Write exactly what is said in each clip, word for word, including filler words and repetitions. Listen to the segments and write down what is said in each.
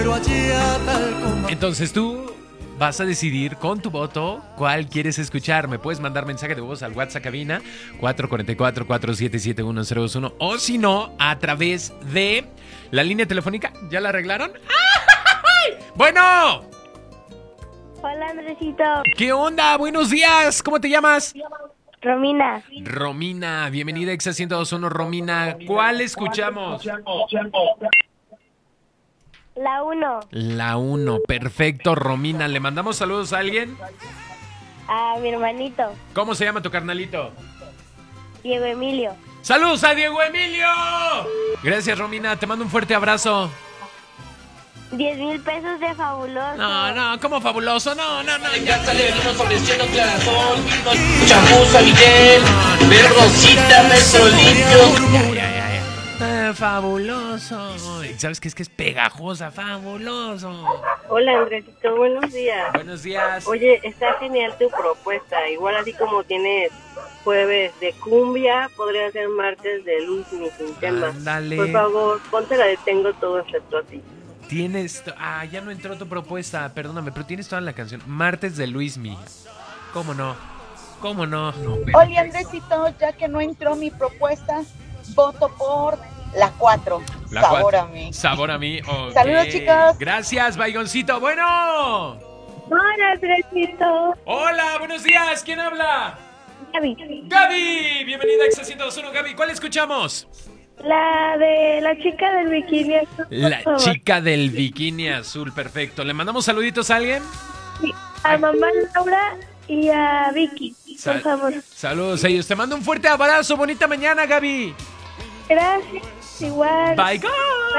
Entonces tú vas a decidir con tu voto cuál quieres escuchar. Me puedes mandar mensaje de voz al WhatsApp cabina cuatro cuatro cuatro, cuatro siete siete, uno cero dos uno o si no, a través de la línea telefónica. ¿Ya la arreglaron? ¡Ay! Bueno. Hola, Andresito. ¿Qué onda? Buenos días. ¿Cómo te llamas? Romina. Romina, bienvenida a Exa ciento dos punto uno, Romina. ¿Cuál escuchamos? La uno. La uno, perfecto, Romina. ¿Le mandamos saludos a alguien? A mi hermanito, ¿Cómo se llama tu carnalito? Diego Emilio. ¡Saludos a Diego Emilio! Gracias, Romina. Te mando un fuerte abrazo. Diez mil pesos de fabuloso. No, no, ¿cómo fabuloso? No, no, no. Ya sale vino sobre el cielo clarasol, vino chamuza, Miguel, ver rosita, metro limpio. Ya, ya, ya, ya. Ah, fabuloso. ¿Sabes qué? Es que es pegajosa, fabuloso. Hola, Andresito, buenos días. Buenos días. Oye, está genial tu propuesta. Igual así como tienes jueves de cumbia, podría ser martes de Luismi sin tema. Ándale. Por favor, ponte la de Tengo Todo excepto a ti. Tienes... Ah, ya no entró tu propuesta, perdóname, pero tienes toda la canción. Martes de Luismi. ¿Cómo no? ¿Cómo no? no Oye, Andresito, ya que no entró mi propuesta, voto por la cuatro. La Sabor cuatro. a mí. Sabor a mí. Okay. Saludos, chicos. Gracias, Baigoncito. Bueno. Hola, Andresito. Hola, buenos días. ¿Quién habla? Gaby. Gaby. Bienvenida a Exa ciento dos punto uno, Gaby. ¿Cuál escuchamos? La de la chica del bikini azul. La chica del bikini azul, perfecto. ¿Le mandamos saluditos a alguien? Sí, a mamá Laura y a Vicky, Sal- por favor. Saludos a ellos. Te mando un fuerte abrazo. Bonita mañana, Gaby. Gracias, igual. Bye, God.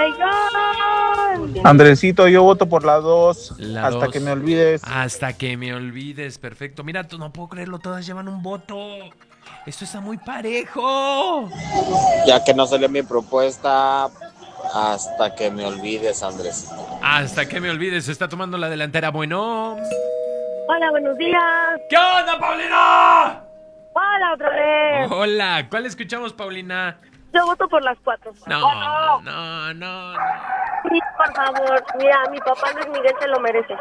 Bye, God. Andresito, yo voto por la dos. La hasta dos. que me olvides. Hasta que me olvides, perfecto. Mira, tú no puedo creerlo, todas llevan un voto. Esto está muy parejo. Ya que no salió mi propuesta, hasta que me olvides, Andrés. Hasta que me olvides, está tomando la delantera. Bueno. Hola, buenos días. ¿Qué onda, Paulina? Hola, otra vez. Hola, ¿cuál escuchamos, Paulina? Yo voto por las cuatro. No, no, no, no. Sí, por favor. Mira, mi papá Luis Miguel se lo merece.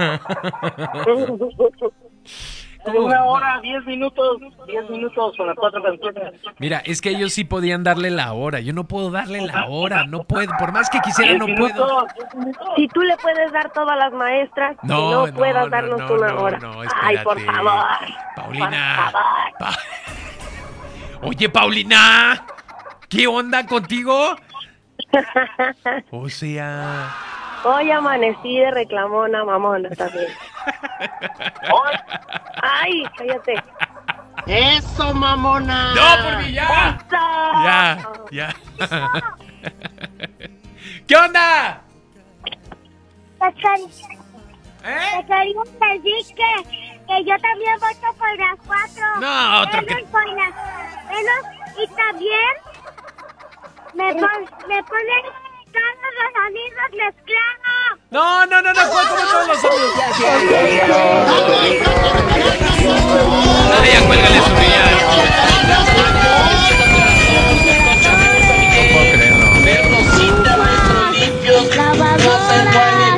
¿Cómo? Una hora, diez minutos, diez minutos con las cuatro canciones. Mira, es que ellos sí podían darle la hora. Yo no puedo darle la hora, no puedo. Por más que quisiera, no puedo. Si tú le puedes dar todas las maestras, No, que no, no, puedas no, darnos no, una no, hora. no, Ay, por espérate. favor. Paulina. Por favor. Pa- Oye, Paulina, ¿qué onda contigo? O sea... Hoy amanecí de reclamona, mamona, también. Ay, cállate. ¡Eso, mamona! ¡No, porque ya! ¡Eso! Ya, ya. ¿Qué onda? ¿Eh? Te quería decir que, que yo también voto por las cuatro. No, otro que... Menos por las- menos- y también me, pon, me ponen todos los amigos mezclados. No, no, no, no, ¿cómo todos los amigos? Ah, ya, cuélgale su brillar. No puedo creerlo. Ver rosita, metro limpio, Lavadora,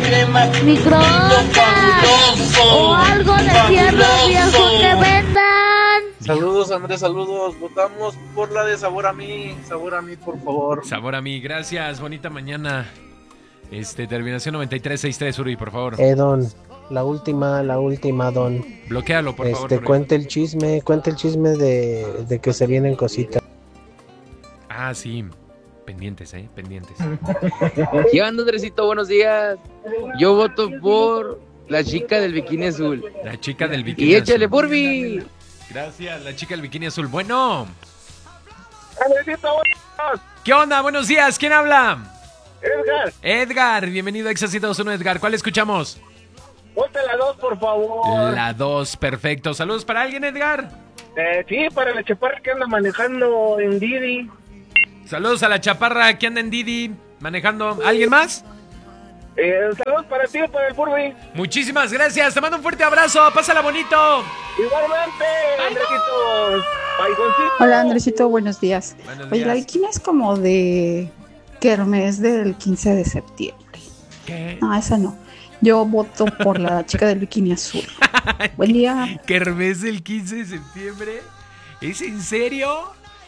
microondas o algo de fierro viejo que vendan. Saludos, Andrés, saludos. Votamos por la de Sabor a mí. Sabor a mí, por favor. Sabor a mí, gracias, bonita mañana. Este, terminación noventa y tres sesenta y tres, Uri, por favor. Eh, Don, la última, la última, Don. Bloquéalo, por favor. Este, porque- cuente el chisme, cuente el chisme de, de que se vienen cositas. Ah, sí. Pendientes, eh, pendientes. ¿Qué onda, Andresito? Buenos días. Yo voto por la chica del bikini azul. La chica del bikini Y échale, azul. Burby. Gracias, la chica del bikini azul. Bueno. Andresito, buenos. ¿Qué onda? Buenos días. ¿Quién habla? Edgar, Edgar, bienvenido a Exa ciento dos punto uno, Edgar. ¿Cuál escuchamos? ponte la dos, por favor. La dos, perfecto. Saludos para alguien, Edgar. Eh, sí, para la chaparra que anda manejando en Didi. Saludos a la chaparra que anda en Didi manejando. ¿Alguien más? Eh, saludos para ti, para el Burby. Muchísimas gracias. Te mando un fuerte abrazo. Pásala bonito. Igualmente, Andresito. Baigoncito. Hola, Andresito, buenos días. Buenos Oye, la días. bikini es como de kermés del quince de septiembre. ¿Qué? No, esa no. Yo voto por la chica del bikini azul. Buen día. ¿Kermés del quince de septiembre? ¿Es en serio?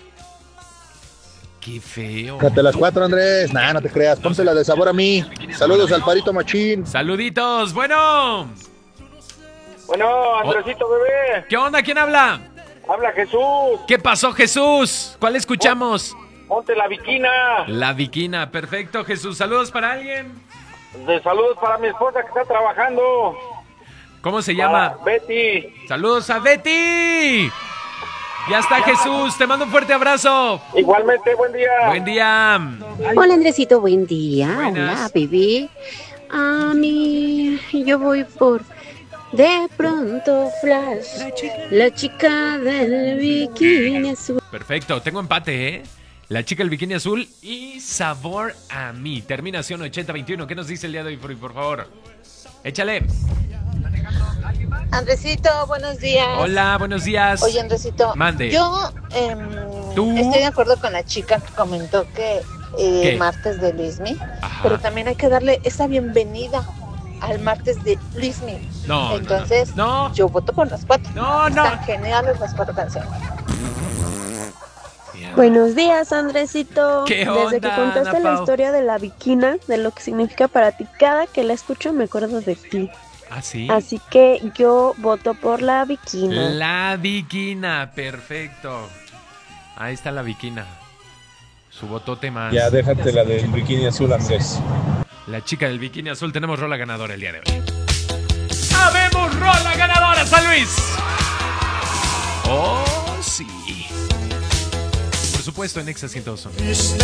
Qué feo. Cállate las cuatro, Andrés. Nah, no te creas. Pónsela de sabor a mí. Saludos al Parito Machín. Saluditos. Bueno. Bueno, Andresito, bebé. ¿Qué onda? ¿Quién habla? Habla Jesús. ¿Qué pasó, Jesús? ¿Cuál escuchamos? Ponte la viquina. La viquina. Perfecto, Jesús. ¿Saludos para alguien? De saludos para mi esposa que está trabajando. ¿Cómo se llama? Para Betty. Saludos a Betty. Ya está, Jesús. Te mando un fuerte abrazo. Igualmente, buen día. Buen día. Hola, Andresito, buen día. Buenas. Hola, bebé. A mí, yo voy por De Pronto Flash, la chica, la chica del bikini azul. Perfecto, tengo empate, ¿eh? La chica del bikini azul y Sabor a mí. Terminación ochenta veintiuno. ¿Qué nos dice el día de hoy, por favor? Échale. Andresito, buenos días. Hola, buenos días. Oye, Andresito, Mande. yo eh, ¿Tú? estoy de acuerdo con la chica que comentó que eh, ¿Qué? martes de Luismi, Ajá. pero también hay que darle esa bienvenida al martes de Luismi. No, no, Entonces, no. yo voto por las cuatro. No, no. Están geniales las cuatro canciones. Buenos días, Andresito. ¿Qué Desde onda, que contaste Ana la Pau? historia de la viquina, de lo que significa para ti, cada que la escucho me acuerdo de ti. ¿Ah, sí? Así que yo voto por la viquina. La viquina, perfecto. Ahí está la viquina. Su botote más. Ya déjate la del bikini azul, Andrés. La chica del bikini azul. Tenemos rola ganadora el día de hoy. ¡Habemos rola ganadora, San Luis! ¡Oh, sí! Por supuesto, en Exa ciento dos.